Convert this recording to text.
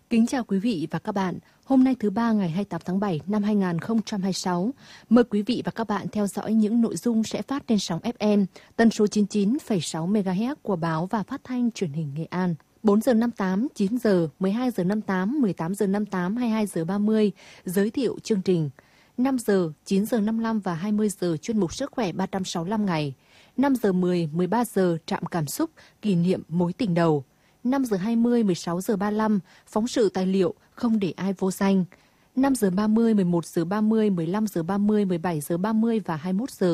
Kính chào quý vị và các bạn. Hôm nay thứ ba ngày 28 tháng 7 năm 2026. Mời quý vị và các bạn theo dõi những nội dung sẽ phát trên sóng FM tần số 99,6 MHz của báo và phát thanh truyền hình Nghệ An. 4 giờ 58, 9 giờ, 12 giờ 58, 18 giờ 58, 22 giờ 30 giới thiệu chương trình. 5 giờ, 9 giờ 55 và 20 giờ chuyên mục sức khỏe 365 ngày. 5 giờ 10, 13 giờ trạm cảm xúc kỷ niệm mối tình đầu. 5 giờ 20, 16 giờ 35, phóng sự tài liệu không để ai vô danh. 5 giờ 30, 11 giờ 30, 15 giờ 30, 17 giờ 30 và 21 giờ